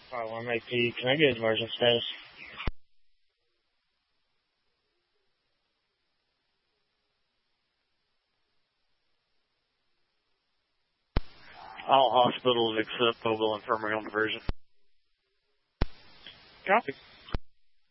Alright, 1 AP, can I get his emergency status? All hospitals except Mobile Infirmary on diversion. Copy.